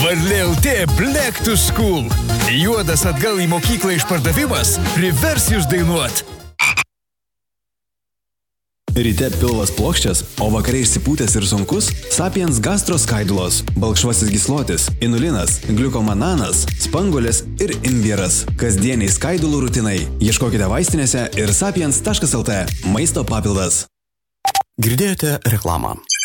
Varlė LT Black to School. Juodas atgal į mokyklą išpardavimas privers jūs dainuot. Ryte pilvas plokščias, o vakare išsipūtęs ir sunkus – Sapiens gastro skaidulos, balkšvasis gyslotis, inulinas, gliukomananas, spanguolės ir imbieras. Kasdieniai skaidulų rutinai. Ieškokite vaistinėse ir sapiens.lt. Maisto papildas. Girdėjote reklamą.